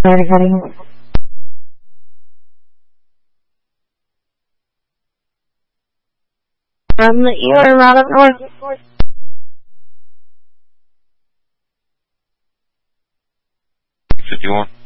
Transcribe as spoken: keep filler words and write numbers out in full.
From the you are right up north. fifty-one.